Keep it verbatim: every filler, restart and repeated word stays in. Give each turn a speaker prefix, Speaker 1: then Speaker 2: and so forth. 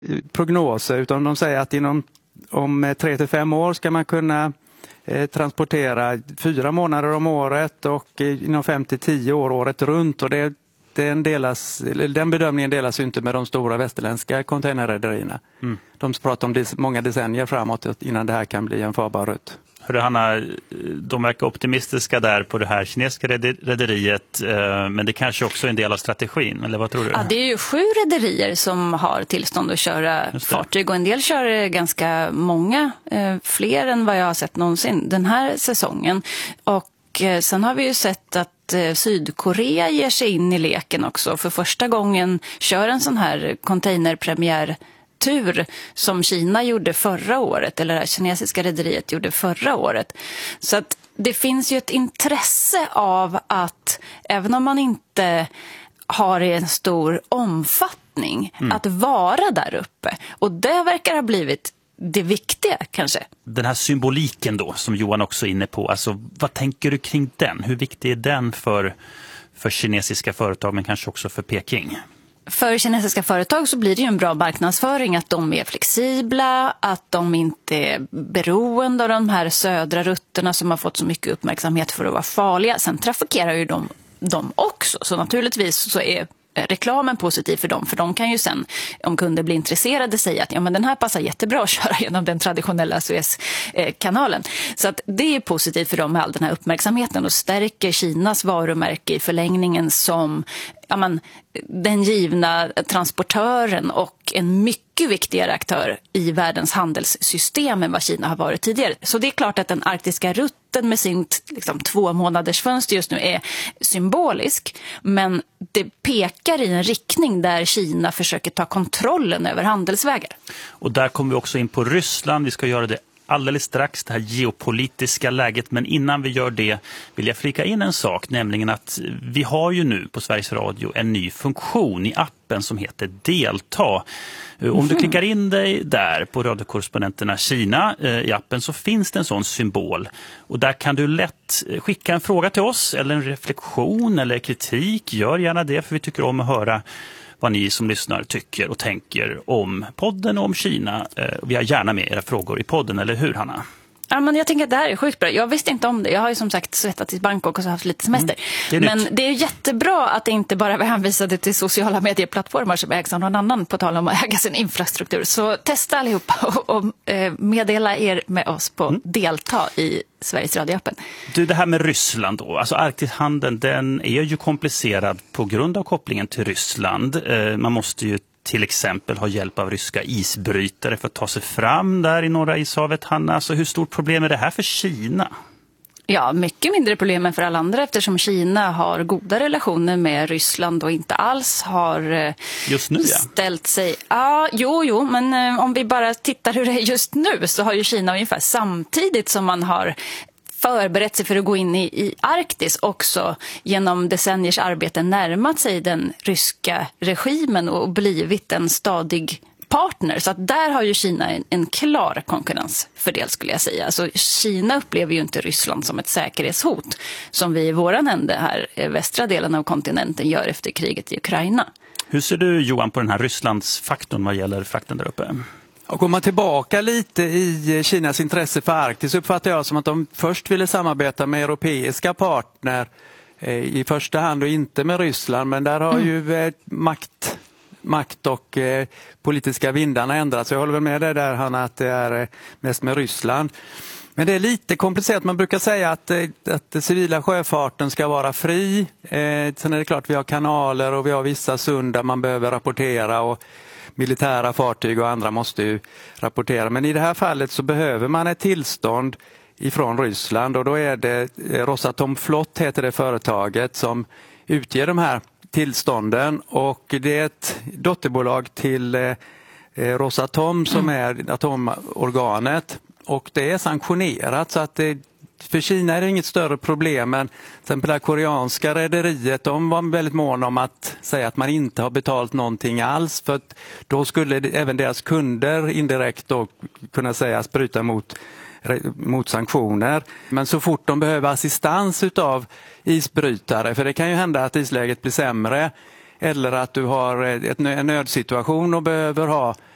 Speaker 1: prognoser, utan de säger att inom om tre till fem år ska man kunna eh, transportera fyra månader om året och eh, inom fem till tio år året runt. Och det, den, delas, den bedömningen delas ju inte med de stora västerländska containerrederierna. Mm. De pratar om det många decennier framåt innan det här kan bli en farbar rutt.
Speaker 2: Hörru Hanna, de verkar optimistiska där på det här kinesiska rederiet, men det kanske också är en del av strategin, eller vad tror du?
Speaker 3: Ja, det är ju sju rederier som har tillstånd att köra fartyg, och en del kör ganska många, fler än vad jag har sett någonsin den här säsongen. Och sen har vi ju sett att Sydkorea ger sig in i leken också. För första gången kör en sån här containerpremiär tur som Kina gjorde förra året, eller det kinesiska rederiet gjorde förra året. Så att det finns ju ett intresse av att, även om man inte har en stor omfattning, mm. att vara där uppe. Och det verkar ha blivit det viktiga kanske.
Speaker 2: Den här symboliken då, som Johan också är inne på, alltså vad tänker du kring den? Hur viktig är den för, för kinesiska företag, men kanske också för Peking?
Speaker 3: För kinesiska företag så blir det ju en bra marknadsföring att de är flexibla, att de inte är beroende av de här södra rutterna som har fått så mycket uppmärksamhet för att vara farliga. Sen trafikerar ju de, de också, så naturligtvis så är reklamen positiv för dem, för de kan ju sen, om kunder blir intresserade, säga att ja, men den här passar jättebra att köra genom den traditionella Suezkanalen. Så att det är positivt för dem med all den här uppmärksamheten och stärker Kinas varumärke i förlängningen som ja, men, den givna transportören och en mycket viktigare aktör i världens handelssystem än vad Kina har varit tidigare. Så det är klart att den arktiska rutten med sin liksom, två månaders fönster just nu är symbolisk, men det pekar i en riktning där Kina försöker ta kontrollen över handelsvägar.
Speaker 2: Och där kommer vi också in på Ryssland. Vi ska göra det alldeles strax, det här geopolitiska läget. Men innan vi gör det vill jag flika in en sak, nämligen att vi har ju nu på Sveriges Radio en ny funktion i appen som heter Delta. Om du klickar in dig där på radiokorrespondenterna Kina i appen så finns det en sån symbol. Och där kan du lätt skicka en fråga till oss eller en reflektion eller kritik. Gör gärna det, för vi tycker om att höra vad ni som lyssnar tycker och tänker om podden och om Kina. Vi har gärna med era frågor i podden, eller hur Hanna?
Speaker 3: Ja, men jag tänker att det här är sjukt bra. Jag visste inte om det. Jag har ju som sagt svettat i Bangkok och så haft lite semester. Mm, det men nytt. Det är jättebra att det inte bara var hänvisade till sociala medieplattformar som ägs av någon annan, på tal om att äga sin infrastruktur. Så testa allihopa och, och eh, meddela er med oss på mm. Delta i Sveriges radioappen.
Speaker 2: Du, det här med Ryssland då. Alltså Arktishandeln, den är ju komplicerad på grund av kopplingen till Ryssland. Eh, man måste ju till exempel ha hjälp av ryska isbrytare för att ta sig fram där i norra ishavet. Hanna, alltså hur stort problem är det här för Kina?
Speaker 3: Ja, mycket mindre problem än för alla andra, eftersom Kina har goda relationer med Ryssland och inte alls har
Speaker 2: just nu, ja.
Speaker 3: ställt sig... Ja, jo, jo, men om vi bara tittar hur det är just nu så har ju Kina ungefär samtidigt som man har förberett sig för att gå in i, i Arktis också genom decenniers arbete närmat sig den ryska regimen och blivit en stadig partner. Så att där har ju Kina en, en klar konkurrensfördel, skulle jag säga. Så Kina upplever ju inte Ryssland som ett säkerhetshot som vi i våran ände här, västra delen av kontinenten, gör efter kriget i Ukraina.
Speaker 2: Hur ser du, Johan, på den här Rysslandsfaktorn vad gäller frakten där uppe?
Speaker 1: Och går man tillbaka lite i Kinas intresse för Arktis uppfattar jag som att de först ville samarbeta med europeiska partner eh, i första hand och inte med Ryssland. Men där har mm. ju eh, makt, makt och eh, politiska vindarna ändrats. Så jag håller väl med dig där, Hanna, att det är eh, mest med Ryssland. Men det är lite komplicerat. Man brukar säga att, eh, att den civila sjöfarten ska vara fri. Eh, sen är det klart vi har kanaler och vi har vissa sund där man behöver rapportera, och militära fartyg och andra måste ju rapportera. Men i det här fallet så behöver man ett tillstånd ifrån Ryssland, och då är det Rosatomflot heter det företaget som utger de här tillstånden, och det är ett dotterbolag till eh, Rosatom som är atomorganet, och det är sanktionerat, så att det, för Kina är det inget större problem. Men till exempel det koreanska rederiet, de var väldigt måna om att säga att man inte har betalt någonting alls, för att då skulle även deras kunder indirekt då kunna sägas bryta mot, mot sanktioner. Men så fort de behöver assistans utav isbrytare, för det kan ju hända att isläget blir sämre eller att du har ett, en nödsituation och behöver ha